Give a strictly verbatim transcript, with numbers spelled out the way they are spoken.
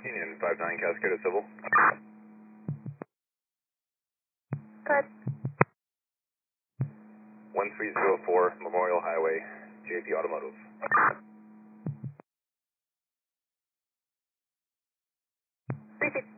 Union five nine Cascade Civil. Good. one three zero four Memorial Highway, J P Automotive. Repeat.